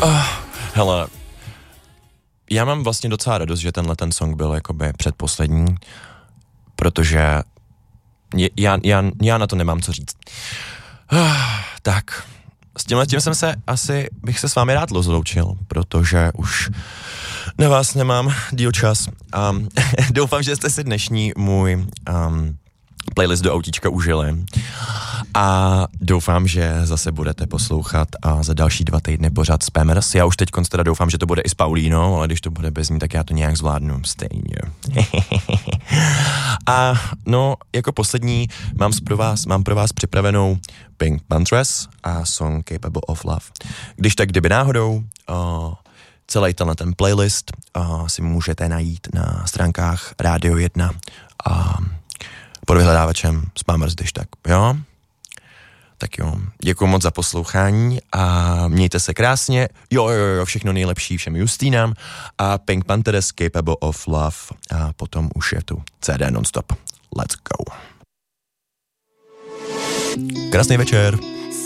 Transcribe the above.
Hele, já mám vlastně docela radost, že ten song byl jakoby předposlední, protože já na to nemám co říct. Tak, s tím jsem se bych se s vámi rád rozloučil, protože už na vás nemám díl čas. Doufám, že jste si dnešní můj playlist do autíčka užili. A doufám, že zase budete poslouchat a za další 2 týdny pořád Spammers. Já už teď teda doufám, že to bude i s Paulínou, ale když to bude bez ní, tak já to nějak zvládnu stejně. A no, jako poslední mám pro vás připravenou Pink Panthers a song Capable of Love. Když tak, kdyby náhodou, celý ten playlist si můžete najít na stránkách Radio 1 a pod vyhledávačem Spammers, když tak, jo? Tak jo, děkuji moc za poslouchání a mějte se krásně. Jo, všechno nejlepší všem Justínám a Pink Panthers Capable of Love a potom už je tu CD nonstop. Let's go. Krásný večer.